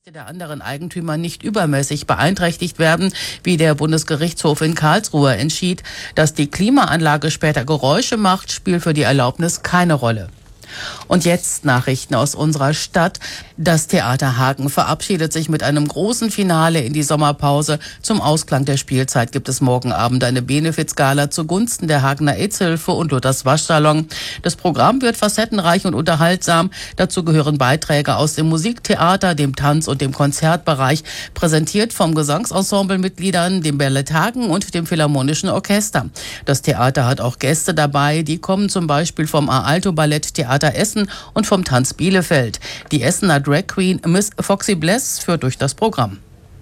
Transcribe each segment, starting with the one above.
der anderen Eigentümer nicht übermäßig beeinträchtigt werden, wie der Bundesgerichtshof in Karlsruhe entschied. Dass die Klimaanlage später Geräusche macht, spielt für die Erlaubnis keine Rolle. Und jetzt Nachrichten aus unserer Stadt. Das Theater Hagen verabschiedet sich mit einem großen Finale in die Sommerpause. Zum Ausklang der Spielzeit gibt es morgen Abend eine Benefizgala zugunsten der Hagener AIDS-Hilfe und Luthers Waschsalon. Das Programm wird facettenreich und unterhaltsam. Dazu gehören Beiträge aus dem Musiktheater, dem Tanz- und dem Konzertbereich, präsentiert vom Gesangsensemble-Mitgliedern, dem Ballett Hagen und dem Philharmonischen Orchester. Das Theater hat auch Gäste dabei, die kommen zum Beispiel vom A-Alto-Ballett Theater Essen und vom Tanz Bielefeld. Die Essener Drag Queen Miss Foxy Bless führt durch das Programm.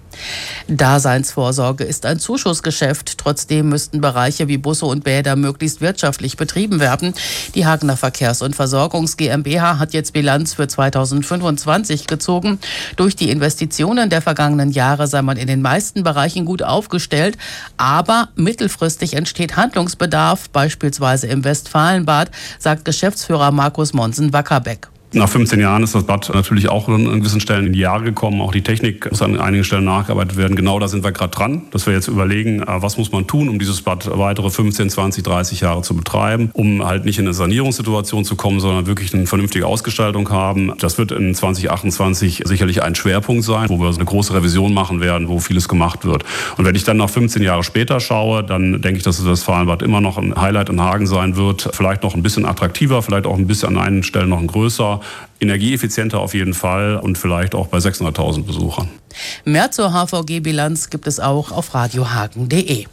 Daseinsvorsorge ist ein Zuschussgeschäft. Trotzdem müssten Bereiche wie Busse und Bäder möglichst wirtschaftlich betrieben werden. Die Hagener Verkehrs- und Versorgungs GmbH hat jetzt Bilanz für 2025 gezogen. Durch die Investitionen der vergangenen Jahre sei man in den meisten Bereichen gut aufgestellt. Aber mittelfristig entsteht Handlungsbedarf, beispielsweise im Westfalenbad, sagt Geschäftsführer Markus Monsen-Wackerbeck. Nach 15 Jahren ist das Bad natürlich auch an gewissen Stellen in die Jahre gekommen. Auch die Technik muss an einigen Stellen nachgearbeitet werden. Genau da sind wir gerade dran, dass wir jetzt überlegen, was muss man tun, um dieses Bad weitere 15, 20, 30 Jahre zu betreiben, um halt nicht in eine Sanierungssituation zu kommen, sondern wirklich eine vernünftige Ausgestaltung haben. Das wird in 2028 sicherlich ein Schwerpunkt sein, wo wir eine große Revision machen werden, wo vieles gemacht wird. Und wenn ich dann nach 15 Jahre später schaue, dann denke ich, dass das Westfalenbad immer noch ein Highlight in Hagen sein wird. Vielleicht noch ein bisschen attraktiver, vielleicht auch ein bisschen an einigen Stellen noch ein größer. Energieeffizienter auf jeden Fall und vielleicht auch bei 600.000 Besuchern. Mehr zur HVG-Bilanz gibt es auch auf radiohagen.de.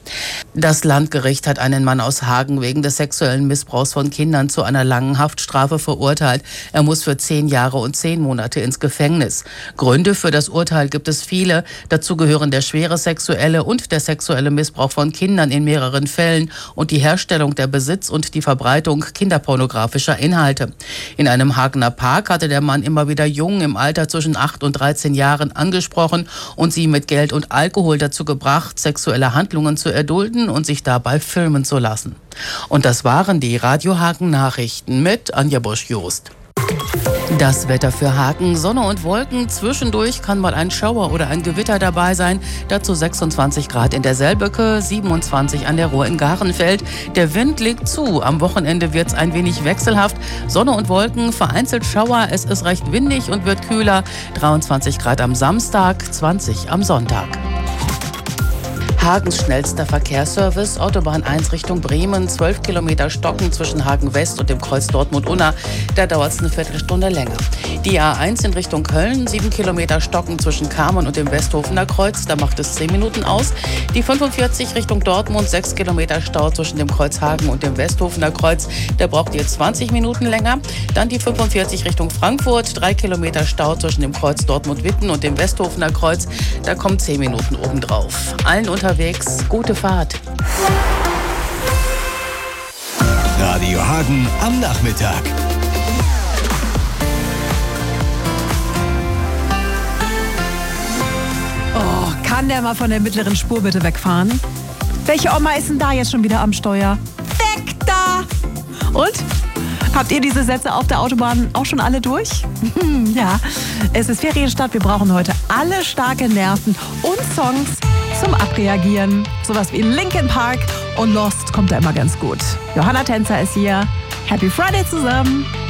Das Landgericht hat einen Mann aus Hagen wegen des sexuellen Missbrauchs von Kindern zu einer langen Haftstrafe verurteilt. Er muss für 10 Jahre und 10 Monate ins Gefängnis. Gründe für das Urteil gibt es viele. Dazu gehören der schwere sexuelle und der sexuelle Missbrauch von Kindern in mehreren Fällen und die Herstellung, der Besitz und die Verbreitung kinderpornografischer Inhalte. In einem Hagener Park hatte der Mann immer wieder Jungen im Alter zwischen 8 und 13 Jahren angesprochen und sie mit Geld und Alkohol dazu gebracht, sexuelle Handlungen zu erdulden und sich dabei filmen zu lassen. Und das waren die Radio Hagen Nachrichten mit Anja Bosch-Jost. Das Wetter für Hagen: Sonne und Wolken. Zwischendurch kann mal ein Schauer oder ein Gewitter dabei sein. Dazu 26 Grad in der Selböcke, 27 an der Ruhr in Garenfeld. Der Wind legt zu. Am Wochenende wird es ein wenig wechselhaft. Sonne und Wolken, vereinzelt Schauer. Es ist recht windig und wird kühler. 23 Grad am Samstag, 20 am Sonntag. Hagens schnellster Verkehrsservice, Autobahn 1 Richtung Bremen, 12 Kilometer Stocken zwischen Hagen West und dem Kreuz Dortmund-Unna. Da dauert es eine Viertelstunde länger. Die A1 in Richtung Köln, 7 Kilometer Stocken zwischen Kamen und dem Westhofener Kreuz, da macht es 10 Minuten aus. Die 45 Richtung Dortmund, 6 Kilometer Stau zwischen dem Kreuz Hagen und dem Westhofener Kreuz, da braucht ihr 20 Minuten länger. Dann die 45 Richtung Frankfurt, 3 Kilometer Stau zwischen dem Kreuz Dortmund-Witten und dem Westhofener Kreuz, da kommen 10 Minuten obendrauf. Allen unterwegs gute Fahrt. Radio Hagen am Nachmittag. Oh, kann der mal von der mittleren Spur bitte wegfahren? Welche Oma ist denn da jetzt schon wieder am Steuer? Weg da! Und? Habt ihr diese Sätze auf der Autobahn auch schon alle durch? Ja, es ist Ferienstart. Wir brauchen heute alle starke Nerven und Songs zum Abreagieren. Sowas wie Linkin Park und Lost kommt da immer ganz gut. Johanna Tänzer ist hier. Happy Friday zusammen.